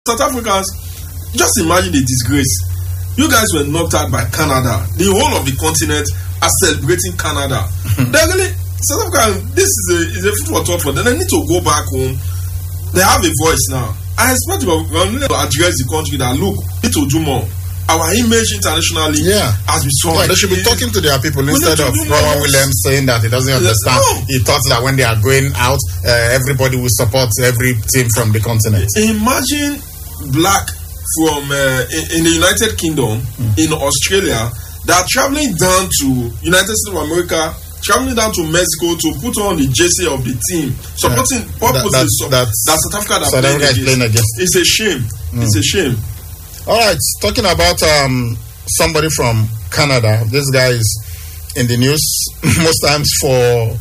South Africans, just imagine the disgrace. You guys were knocked out by Canada. The whole of the continent are celebrating Canada. They really, South Africa, this is a football talk for them. They need to go back home. They have a voice now. I expect we need to address the country that look, we need to do more. Our image internationally has been strong. They should be talking to their people instead of Rowan Williams saying that he doesn't understand. No. He thought that when they are going out, everybody will support every team from the continent. Imagine black from in the United Kingdom, in Australia, that are traveling down to United States of America, traveling down to Mexico to put on the jersey of the team, supporting purposes that South Africa is playing against. It's a shame. It's a shame. All right, talking about somebody from Canada. This guy is in the news most times for,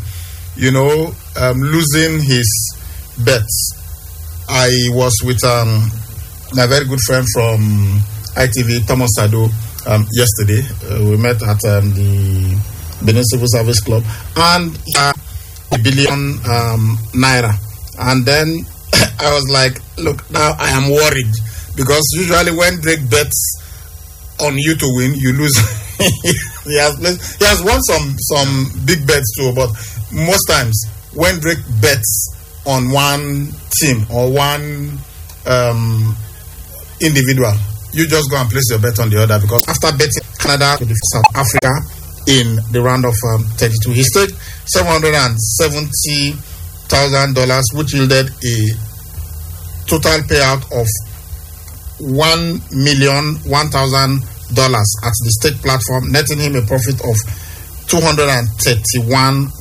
losing his bets. I was with a very good friend from ITV, Thomas Sado, yesterday. We met at the Benin Civil Service Club, and $1 billion naira. And then I was like, look, now I am worried. Because usually when Drake bets on you to win, you lose. he has won some big bets too, but most times when Drake bets on one team or one individual, you just go and place your bet on the other. Because after betting Canada to South Africa in the round of 32, he staked $770,000, which yielded a total payout of $1,001,000 at the stake platform, netting him a profit of $231,000.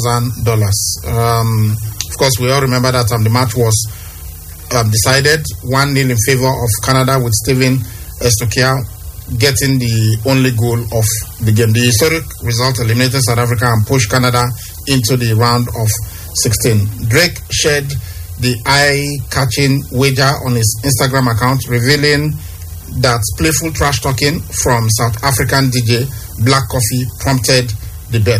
Of course, we all remember that the match was decided 1-0 in favor of Canada, with Steven Estokia getting the only goal of the game. The historic result eliminated South Africa and pushed Canada into the round of 16. Drake shared the eye-catching wager on his Instagram account, revealing that playful trash talking from South African DJ Black Coffee prompted the bet.